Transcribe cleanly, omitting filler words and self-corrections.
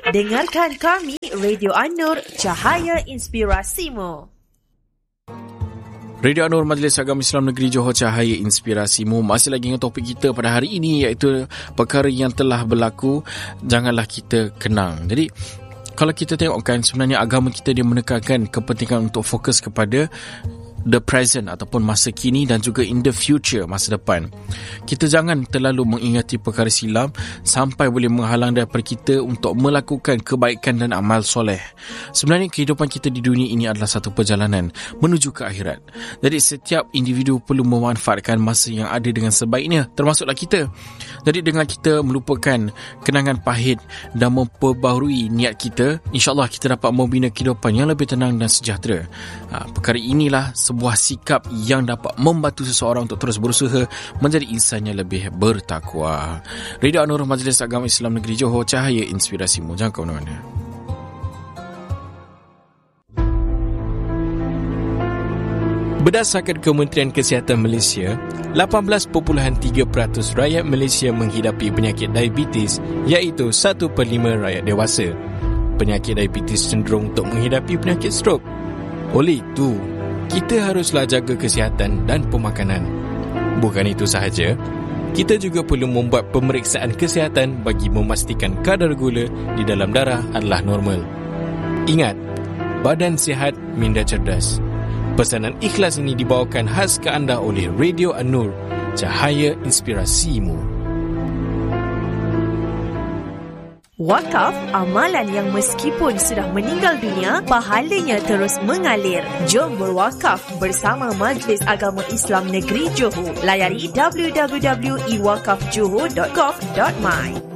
Dengarkan kami Radio An-Nur, Cahaya Inspirasimu. Radio An-Nur, Majlis Agama Islam Negeri Johor, Cahaya Inspirasimu. Masih lagi dengan topik kita pada hari ini, iaitu perkara yang telah berlaku, janganlah kita kenang. Jadi kalau kita tengokkan, sebenarnya agama kita dia menekankan kepentingan untuk fokus kepada the present ataupun masa kini dan juga in the future, masa depan. Kita jangan terlalu mengingati perkara silam sampai boleh menghalang daripada kita untuk melakukan kebaikan dan amal soleh. Sebenarnya kehidupan kita di dunia ini adalah satu perjalanan menuju ke akhirat. Jadi setiap individu perlu memanfaatkan masa yang ada dengan sebaiknya, termasuklah kita. Jadi dengan kita melupakan kenangan pahit dan memperbaharui niat kita, insyaAllah kita dapat membina kehidupan yang lebih tenang dan sejahtera. Perkara inilah sebuah sikap yang dapat membantu seseorang untuk terus berusaha menjadi insan yang lebih bertakwa. Radio An-Nur, Majlis Agama Islam Negeri Johor, Cahaya Inspirasimu. Jangan ke mana-mana. Berdasarkan Kementerian Kesihatan Malaysia, 18.3% rakyat Malaysia menghidapi penyakit diabetes, iaitu 1/5 rakyat dewasa. Penyakit diabetes cenderung untuk menghidapi penyakit strok. Oleh itu, kita haruslah jaga kesihatan dan pemakanan. Bukan itu sahaja, kita juga perlu membuat pemeriksaan kesihatan bagi memastikan kadar gula di dalam darah adalah normal. Ingat, badan sihat minda cerdas. Pesanan ikhlas ini dibawakan khas ke anda oleh Radio An-Nur, Cahaya Inspirasimu. Wakaf, amalan yang meskipun sudah meninggal dunia, pahalanya terus mengalir. Jom berwakaf bersama Majlis Agama Islam Negeri Johor. Layari www.iwakafjohor.gov.my.